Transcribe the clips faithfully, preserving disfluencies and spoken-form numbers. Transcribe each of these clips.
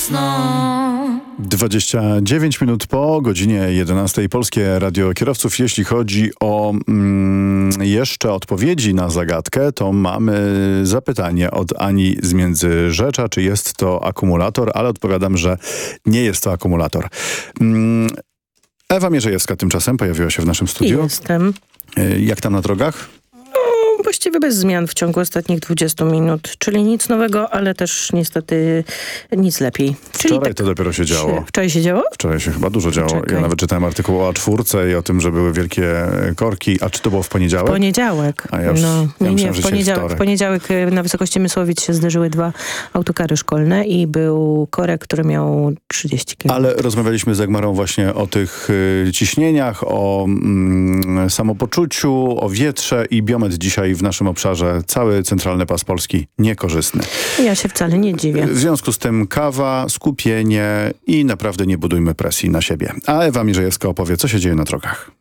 wiosną. dwadzieścia dziewięć minut po godzinie jedenastej. Polskie Radio Kierowców. Jeśli chodzi o mm, jeszcze odpowiedzi na zagadkę, to mamy zapytanie od Ani z Międzyrzecza, czy jest to akumulator, ale odpowiadam, że nie jest to akumulator. Mm, Ewa Mierzejewska tymczasem pojawiła się w naszym studiu. Jestem. Jak tam na drogach? Właściwie bez zmian w ciągu ostatnich dwudziestu minut, czyli nic nowego, ale też niestety nic lepiej. Czyli Wczoraj tak to dopiero się działo. Wczoraj się działo? Wczoraj się chyba dużo działo. Czekaj. Ja nawet czytałem artykuł o A cztery i o tym, że były wielkie korki. A czy to było w poniedziałek? Poniedziałek. A ja już, no, ja nie, nie, myślałem, w że dzisiaj poniedziałek, w wtorek. poniedziałek na wysokości Mysłowic się zderzyły dwa autokary szkolne i był korek, który miał trzydzieści kilometrów. Ale rozmawialiśmy z Dagmarą właśnie o tych y, ciśnieniach, o mm, samopoczuciu, o wietrze i biometr dzisiaj w naszym obszarze. Cały centralny pas Polski niekorzystny. Ja się wcale nie dziwię. W związku z tym kawa, skupienie i naprawdę nie budujmy presji na siebie. A Ewa Mierzejewska opowie, co się dzieje na drogach.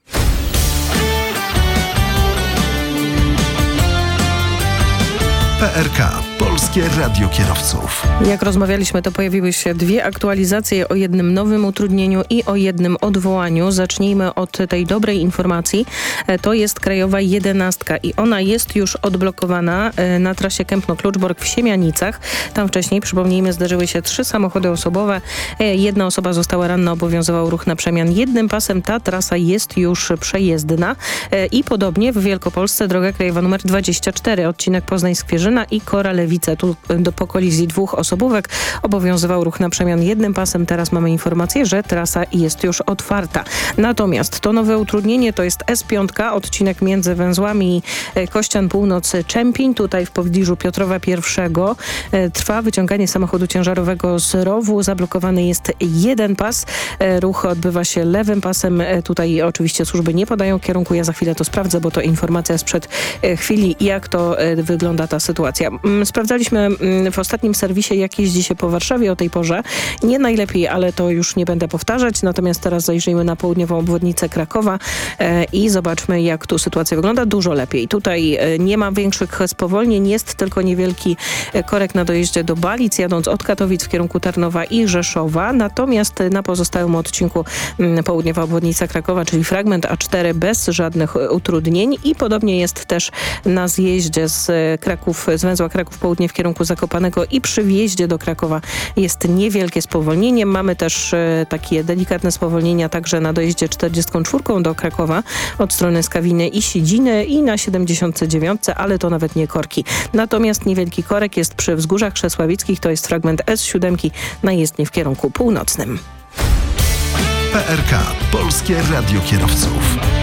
P R K. Polskie Radio Kierowców. Jak rozmawialiśmy, to pojawiły się dwie aktualizacje o jednym nowym utrudnieniu i o jednym odwołaniu. Zacznijmy od tej dobrej informacji. To jest krajowa jedenastka i ona jest już odblokowana na trasie Kępno-Kluczbork w Siemianicach. Tam wcześniej, przypomnijmy, zdarzyły się trzy samochody osobowe. Jedna osoba została ranna, obowiązywał ruch na przemian jednym pasem. Ta trasa jest już przejezdna. I podobnie w Wielkopolsce droga krajowa numer dwadzieścia cztery, odcinek Poznań-Skwierzyna i Koralewice. Tu do, po kolizji dwóch osobówek obowiązywał ruch na przemian jednym pasem. Teraz mamy informację, że trasa jest już otwarta. Natomiast to nowe utrudnienie to jest S pięć, odcinek między węzłami Kościan Północ-Czempiń. Tutaj w pobliżu Piotrowa Pierwszego trwa wyciąganie samochodu ciężarowego z rowu. Zablokowany jest jeden pas. Ruch odbywa się lewym pasem. Tutaj oczywiście służby nie podają kierunku. Ja za chwilę to sprawdzę, bo to informacja sprzed chwili, jak to wygląda ta sytuacja. Sprawdzaliśmy w ostatnim serwisie, jak jeździ się po Warszawie o tej porze. Nie najlepiej, ale to już nie będę powtarzać. Natomiast teraz zajrzyjmy na południową obwodnicę Krakowa e, i zobaczmy, jak tu sytuacja wygląda. Dużo lepiej. Tutaj e, nie ma większych spowolnień. Jest tylko niewielki korek na dojeździe do Balic, jadąc od Katowic w kierunku Tarnowa i Rzeszowa. Natomiast na pozostałym odcinku m, południowa obwodnica Krakowa, czyli fragment A cztery bez żadnych utrudnień. I podobnie jest też na zjeździe z Kraków, z węzła Kraków Południe w kierunku Zakopanego i przy wjeździe do Krakowa jest niewielkie spowolnienie. Mamy też e, takie delikatne spowolnienia także na dojeździe czterdziestką czwórką do Krakowa od strony Skawiny i Siedziny i na siedemdziesiątce dziewiątce, ale to nawet nie korki. Natomiast niewielki korek jest przy Wzgórzach Krzesławickich, to jest fragment S siedem na jezdni w kierunku północnym. P R K. Polskie Radio Kierowców.